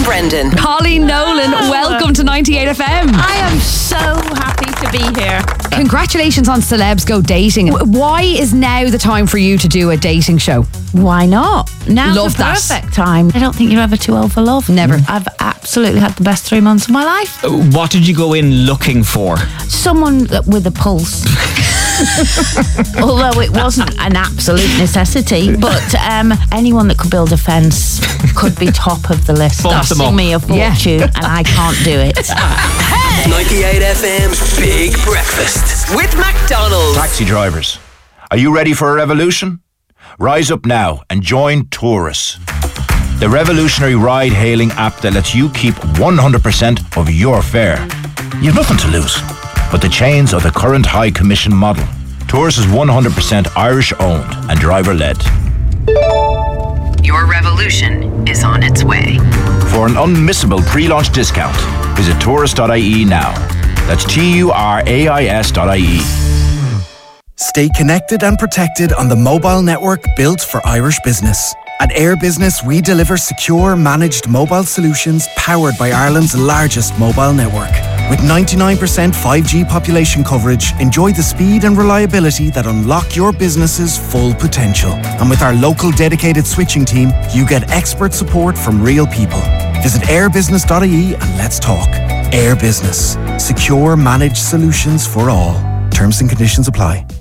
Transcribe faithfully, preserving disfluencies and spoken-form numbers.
Brendan. Holly Nolan, welcome to ninety-eight F M. I am so happy to be here. Congratulations on Celebs Go Dating. Why is now the time for you to do a dating show? Why not? Now's Love the that. perfect time. I don't think you're ever too old for love. Never. I've absolutely had the best three months of my life. What did you go in looking for? Someone with a pulse. Although it wasn't an absolute necessity, but um, anyone that could build a fence could be top of the list. Bump them Costing up. me a fortune, and I can't do it. ninety-eight F M's Big Breakfast with McDonald's. Taxi drivers, are you ready for a revolution? Rise up now and join Taurus, the revolutionary ride-hailing app that lets you keep one hundred percent of your fare. You've nothing to lose but the chains of the current high commission model. Taurus is one hundred percent Irish-owned and driver-led. Your revolution is on its way. For an unmissable pre-launch discount, visit taurus dot I E now. That's T U R A I S dot I E. Stay connected and protected on the mobile network built for Irish business. At Air Business, we deliver secure, managed mobile solutions powered by Ireland's largest mobile network. With ninety-nine percent five G population coverage, enjoy the speed and reliability that unlock your business's full potential. And with our local dedicated switching team, you get expert support from real people. Visit air business dot I E and let's talk. Air Business. Secure, managed solutions for all. Terms and conditions apply.